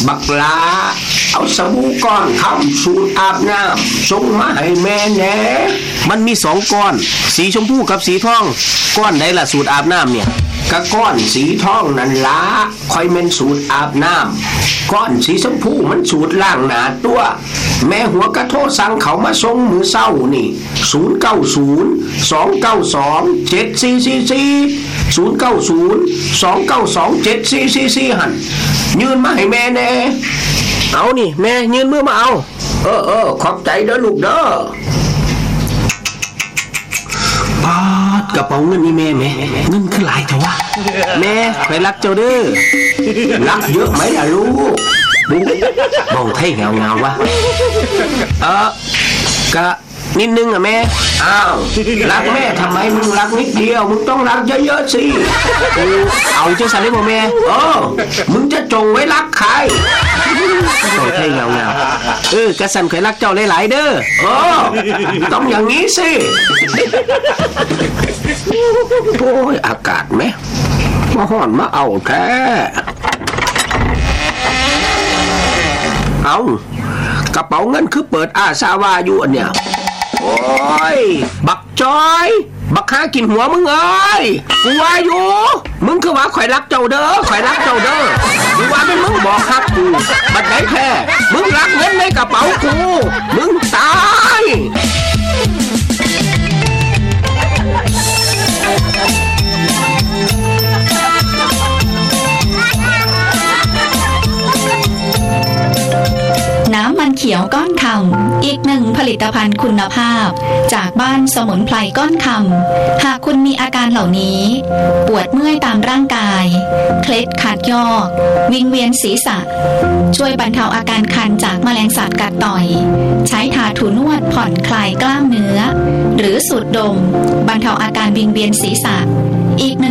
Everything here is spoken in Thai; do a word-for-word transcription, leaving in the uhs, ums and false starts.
บักลาเอาสบู่ก้อนคำสูตรอาบน้ำส่งมาให้แม่แน่มันมีสองก้อนสีชมพูกับสีทองก้อนใดล่ะสูตรอาบน้ำเนี่ยกะก้อนสีทองนั่นละค่อยเม็นสูตรอาบน้ำก้อนสีชมพูมันสูตรล้างหน้าตัวแม่หัวกระโทษสั่งเขามาส่งมือเศร้านี่ศูนย์เก้าศูนย์สองเก้าสองเจ็ดสี่สี่สี่ศูนย์เก้าศูนย์สองเก้าสองเจ็ดสี่สี่สี่หันยืนมาให้แม่แน่เอานี่แม่ยืนมือมาเอาเออเออขอบใจเด้อลูกเด้อปาดกระเป๋าเงินนี่แม่แม่เงินคือหลายแต่ว่าแม่ใครรักเจ้าเด้อรักเยอะไหมล่ะลูกบุ๊มองไทยเงาเงาวะเออกะนิดนึงอะแม่อ้าวรักแม่ทำไมมึงรักนิดเดียวมึงต้องรักเยอะๆสิเอาเจ้าสันได้บ่แม่เออมึงจะจงไว้รักใครมองไทยเงาเงาเออกะสันใครรักเจ้าหลายๆเด้อเออต้องอย่างนี้สิโอ้ยอากาศไหมมาห่อนมาเอาแท้เอากระเป๋าเงินคือเปิดอาซาวาอยู่อันเนี้ยโอ้ยบักจอยบักหากินหัวมึงเอ้ยกูว่าอยู่มึงคือว่าข่อยรักเจ้าเด้อข่อยรักเจ้าเด้อกูว่าเป็นมึงบอกฮักกูบัดไหนแท้มึงรักเงินในกระเป๋ากูมึงตายน้ำมันเขียวก้อนคำอีกหนึ่งผลิตภัณฑ์คุณภาพจากบ้านสมุนไพรก้อนคำหากคุณมีอาการเหล่านี้ปวดเมื่อยตามร่างกายเคล็ดขาดยอกวิงเวียนศีรษะช่วยบรรเทาอาการคันจากแมลงสาบกัดต่อยใช้ทาถูนวดผ่อนคลายกล้ามเนื้อหรือสูดดมบรรเทาอาการวิงเวียนศีรษะอีก